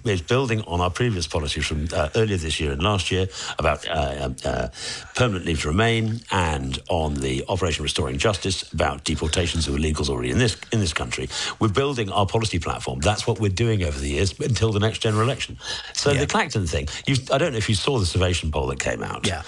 building on our previous policy from earlier this year and last year about permanent leave to remain, and on the Operation Restoring Justice about deportations of illegals already in this country. We're building our policy platform. That's what we're doing over the years until the next general election. So the Clacton thing, I don't know if you saw the Survation poll that came out. Yeah.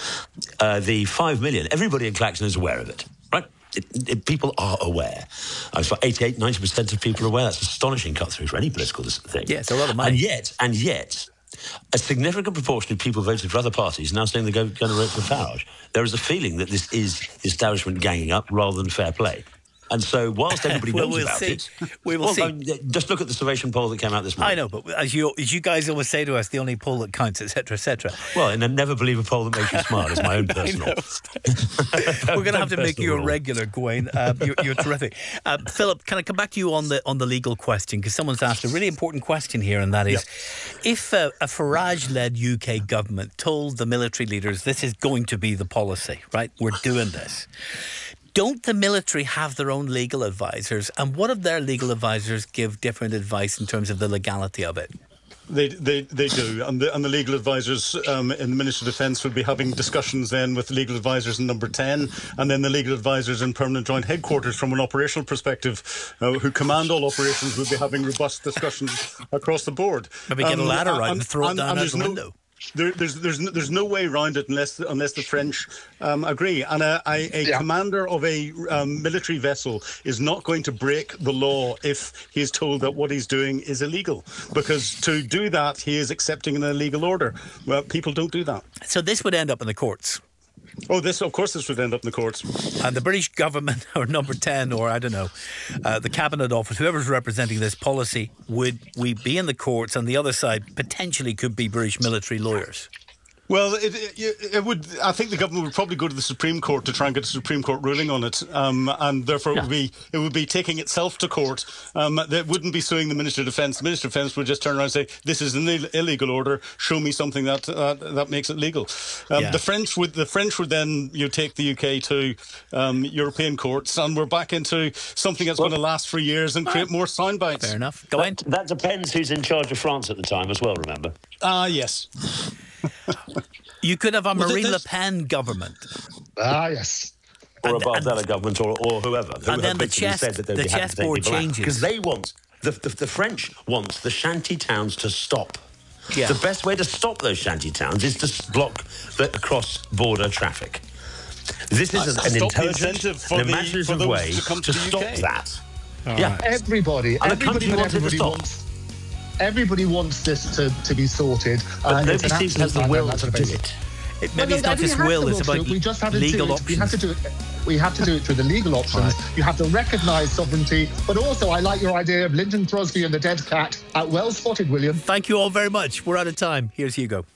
The 5 million, everybody in Clacton is aware of it, right? People are aware. I was 88, 90% of people are aware. That's an astonishing cut through for any political thing. Yeah, it's a lot of money. And yet, a significant proportion of people voted for other parties now saying they're going to vote for Farage. There is a feeling that this is the establishment ganging up rather than fair play. And so, whilst everybody knows about it, we will see. Just look at the Survation poll that came out this morning. I know, but as you guys always say to us, the only poll that counts, etc., etc. Well, and I never believe a poll that makes you smile is my own personal. We're going to have to make you a regular, Gawain. You're terrific. Philip, can I come back to you on the legal question? Because someone's asked a really important question here, and that is, if a Farage-led UK government told the military leaders this is going to be the policy, right? We're doing this. Don't the military have their own legal advisors? And what if their legal advisors give different advice in terms of the legality of it? They do, and the legal advisors in the Ministry of Defence would be having discussions then with the legal advisors in Number 10, and then the legal advisors in Permanent Joint Headquarters from an operational perspective, who command all operations, would be having robust discussions across the board. Maybe get a ladder out and throw it down out the window. There's no way around it unless the French agree. And a commander of a military vessel is not going to break the law if he is told that what he's doing is illegal, because to do that he is accepting an illegal order. Well, people don't do that. So this would end up in the courts. Oh, this would end up in the courts. And the British government, or Number 10, or I don't know, the Cabinet Office, whoever's representing this policy, would we be in the courts, and the other side potentially could be British military lawyers? Well, it would. I think the government would probably go to the Supreme Court to try and get a Supreme Court ruling on it, and therefore it would be taking itself to court. That wouldn't be suing the Minister of Defence. The Minister of Defence would just turn around and say, "This is an illegal order. Show me something that makes it legal." The French would then take the UK to European courts, and we're back into something that's going to last for years and create more sound bites. Fair enough. Go on. That depends who's in charge of France at the time as well. Remember? Yes. You could have a Marine Le Pen government. Yes. Or a Bardella government, or whoever. And then the chessboard changes. Because they want, the French want the shanty towns to stop. Yeah. The best way to stop those shanty towns is to block the cross-border traffic. This is an intelligent and imaginative way to stop that. Right. Everybody wants this to be sorted. But nobody seems to have the will to do it. Maybe it's not just will, it's about legal options. We have to do it through the legal options. Right. You have to recognise sovereignty, but also I like your idea of Linton Crosby and the dead cat. Well spotted, William. Thank you all very much. We're out of time. Here's Hugo.